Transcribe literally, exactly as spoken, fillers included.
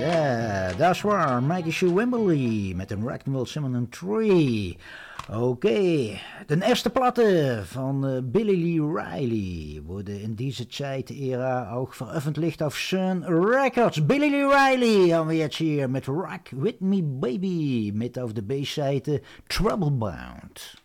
Ja, dat is waar. Maggie Sue Wimberly met een Ragnwell Simon Tree. Oké, okay. De eerste platen van uh, Billy Lee Riley worden in deze tijd-era ook veröffentlicht op Sun Records. Billy Lee Riley gaan we jetzt hier met Rock With Me Baby met op de B-side Troublebound.